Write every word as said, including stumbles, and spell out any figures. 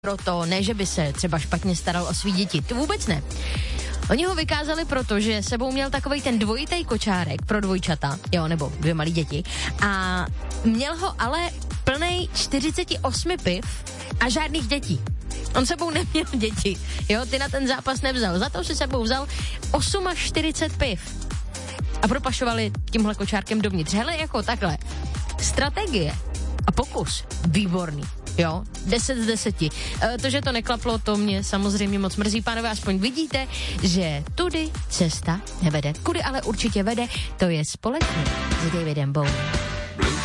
proto, ne, že by se třeba špatně staral o svý děti, to vůbec ne. Oni ho vykázali proto, že sebou měl takovej ten dvojitej kočárek pro dvojčata, jo, nebo dvě malý děti, a měl ho ale plnej čtyřicet osm piv a žádných dětí. On sebou neměl děti, jo, ty na ten zápas nevzal, za to si sebou vzal čtyřicet osm piv a propašovali tímhle kočárkem dovnitř. Hele, jako takhle, strategie a pokus, výborný. Jo, deset z deseti. E, to, že to neklaplo, to mě samozřejmě moc mrzí, pánové, aspoň vidíte, že tudy cesta nevede. Kudy ale určitě vede, to je Společně s Davidem Bowie.